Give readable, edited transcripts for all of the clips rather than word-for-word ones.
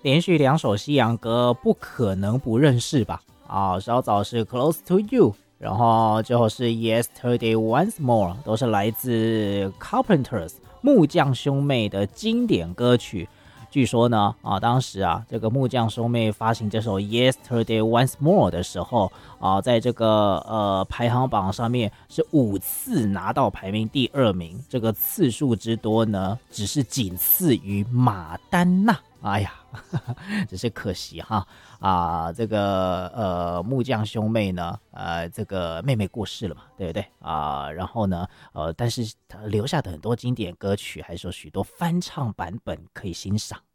连续2首西洋歌不可能不认识吧？稍早是 Close to You， 然后最后是 Yesterday Once More， 都是来自 Carpenters 木匠兄妹的经典歌曲。据说呢，当时这个木匠兄妹发行这首 Yesterday Once More 的时候，在这个排行榜上面是5次拿到排名第2名，这个次数之多呢，只是仅次于马丹娜。哎呀，只是可惜哈这个木匠兄妹呢，这个妹妹过世了嘛，对不对然后呢，但是留下的很多经典歌曲，还是有许多翻唱版本可以欣赏。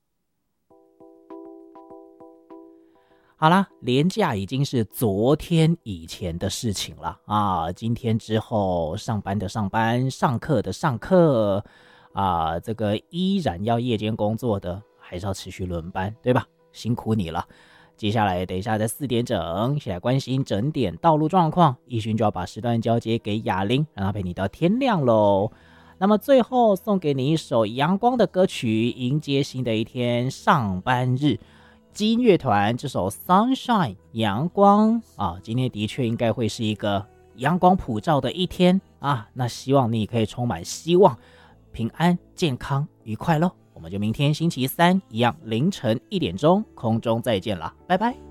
好啦，连假已经是昨天以前的事情了今天之后，上班的上班，上课的上课这个依然要夜间工作的，还是要持续轮班，对吧？辛苦你了。接下来等一下在4点整，先来关心整点道路状况，奕迅就要把时段交接给雅玲，让她陪你到天亮咯。那么最后送给你一首阳光的歌曲，迎接新的一天，上班日。基因乐团这首 Sunshine 阳光今天的确应该会是一个阳光普照的一天那希望你可以充满希望，平安健康愉快咯。我们就明天星期三一样凌晨1点钟空中再见了，拜拜。